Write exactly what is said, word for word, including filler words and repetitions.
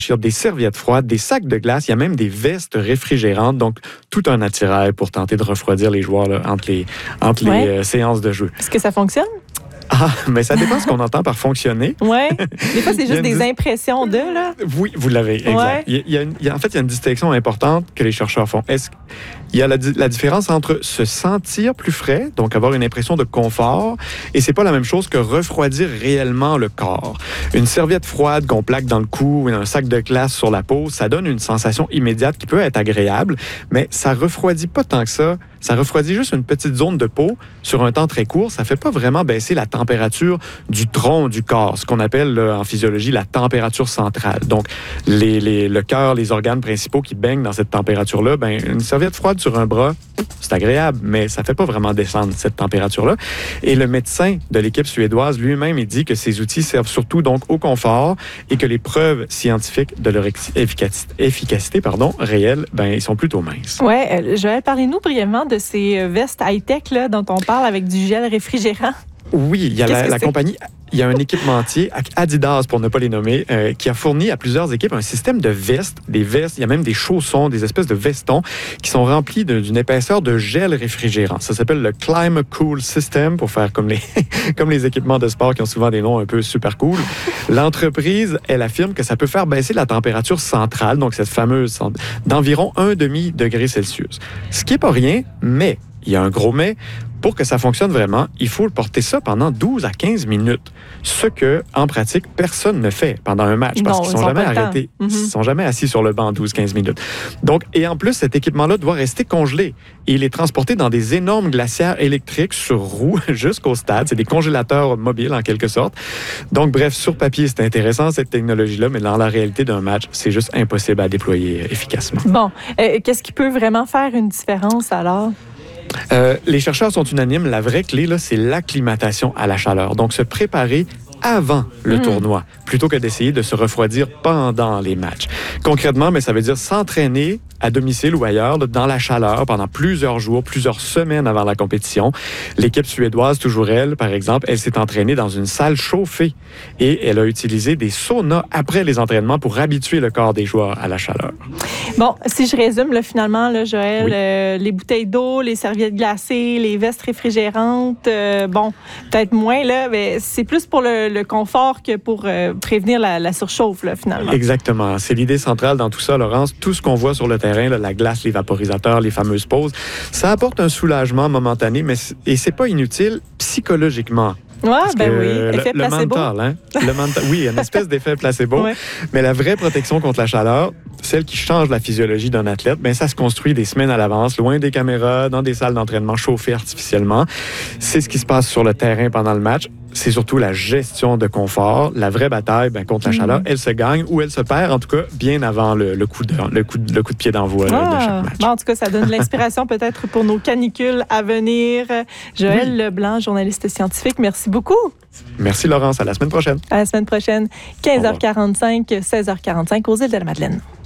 des serviettes froides, des sacs de glace, il y a même des vestes réfrigérantes, donc tout un attirail pour tenter de refroidir les joueurs là, entre les, entre ouais. les euh, séances de jeu. Est-ce que ça fonctionne? Ah, mais ça dépend ce qu'on entend par fonctionner. Oui. Des fois, c'est juste des impressions de, là. Oui, vous l'avez, exact. Ouais. Il y a une, il y a, en fait, il y a une distinction importante que les chercheurs font. Est-ce il y a la, la différence entre se sentir plus frais, donc avoir une impression de confort, et c'est pas la même chose que refroidir réellement le corps. Une serviette froide qu'on plaque dans le cou ou un sac de glace sur la peau, ça donne une sensation immédiate qui peut être agréable, mais ça refroidit pas tant que ça. Ça refroidit juste une petite zone de peau sur un temps très court. Ça fait pas vraiment baisser la température du tronc du corps, ce qu'on appelle là, en physiologie la température centrale. Donc, les, les, le cœur, les organes principaux qui baignent dans cette température-là, ben, une serviette froide sur un bras, c'est agréable, mais ça fait pas vraiment descendre cette température-là. Et le médecin de l'équipe suédoise lui-même, il dit que ces outils servent surtout donc au confort et que les preuves scientifiques de leur efficacité, efficacité pardon, réelle, ben, ils sont plutôt minces. Oui, euh, Joël, parlez-nous brièvement de ces vestes high-tech là, dont on parle avec du gel réfrigérant. Oui, il y a la, la compagnie, il y a un équipementier, Adidas pour ne pas les nommer, euh, qui a fourni à plusieurs équipes un système de vestes, des vestes, il y a même des chaussons, des espèces de vestons qui sont remplis de, d'une épaisseur de gel réfrigérant. Ça s'appelle le ClimaCool System pour faire comme les, comme les équipements de sport qui ont souvent des noms un peu super cool. L'entreprise, elle affirme que ça peut faire baisser la température centrale, donc cette fameuse, d'environ un demi-degré Celsius. Ce qui n'est pas rien, mais, il y a un gros mais, pour que ça fonctionne vraiment, il faut porter ça pendant douze à quinze minutes. Ce que, en pratique, personne ne fait pendant un match parce non, qu'ils ne sont jamais arrêtés. Mm-hmm. Ils ne sont jamais assis sur le banc douze à quinze minutes. Donc, et en plus, cet équipement-là doit rester congelé. Et il est transporté dans des énormes glacières électriques sur roues jusqu'au stade. C'est des congélateurs mobiles, en quelque sorte. Donc, bref, sur papier, c'est intéressant, cette technologie-là, mais dans la réalité d'un match, c'est juste impossible à déployer efficacement. Bon, euh, qu'est-ce qui peut vraiment faire une différence, alors? Euh, les chercheurs sont unanimes. La vraie clé, là, c'est l'acclimatation à la chaleur. Donc, se préparer avant le mmh. tournoi, plutôt que d'essayer de se refroidir pendant les matchs. Concrètement, mais ça veut dire s'entraîner à domicile ou ailleurs, là, dans la chaleur, pendant plusieurs jours, plusieurs semaines avant la compétition. L'équipe suédoise, toujours elle, par exemple, elle s'est entraînée dans une salle chauffée et elle a utilisé des saunas après les entraînements pour habituer le corps des joueurs à la chaleur. Bon, si je résume, là, finalement, là, Joël, oui. euh, les bouteilles d'eau, les serviettes glacées, les vestes réfrigérantes, euh, bon, peut-être moins, là, mais c'est plus pour le, le confort que pour euh, prévenir la, la surchauffe, là, finalement. Exactement. C'est l'idée centrale dans tout ça, Laurence. Tout ce qu'on voit sur le terrain, là, la glace, les vaporisateurs, les fameuses pauses, ça apporte un soulagement momentané, mais c- et c'est pas inutile psychologiquement. Oui, ben oui, effet le, placebo. Le mental, hein? Le mental, oui, une espèce d'effet placebo. Ouais. Mais la vraie protection contre la chaleur, celle qui change la physiologie d'un athlète, ben ça se construit des semaines à l'avance, loin des caméras, dans des salles d'entraînement chauffées artificiellement. C'est ce qui se passe sur le terrain pendant le match. C'est surtout la gestion de confort. La vraie bataille ben, contre la chaleur, mmh. elle se gagne ou elle se perd, en tout cas, bien avant le, le, coup, de, le, coup, de, le coup de pied d'envoi ah, de chaque match. Bon, en tout cas, ça donne de l'inspiration peut-être pour nos canicules à venir. Joël oui. Leblanc, journaliste scientifique, merci beaucoup. Merci, Laurence. À la semaine prochaine. À la semaine prochaine, quinze heures quarante-cinq, seize heures quarante-cinq aux Îles de la Madeleine.